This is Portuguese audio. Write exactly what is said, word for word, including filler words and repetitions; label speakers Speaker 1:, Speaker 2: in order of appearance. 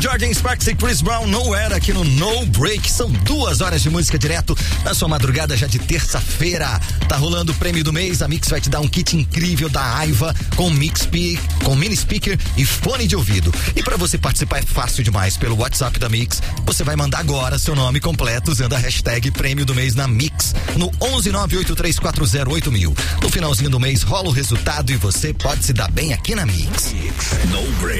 Speaker 1: Jordan Sparks e Chris Brown, Nowhere, aqui no No Break. São duas horas de música direto na sua madrugada já de terça-feira. Tá rolando o prêmio do mês. A Mix vai te dar um kit incrível da Aiva com Mix Speak, com mini speaker e fone de ouvido. E para você participar é fácil demais. Pelo WhatsApp da Mix, você vai mandar agora seu nome completo usando a hashtag prêmio do mês na Mix no onze nove oito três quatro zero oito mil. No finalzinho do mês rola o resultado e você pode se dar bem aqui na Mix.
Speaker 2: No Break.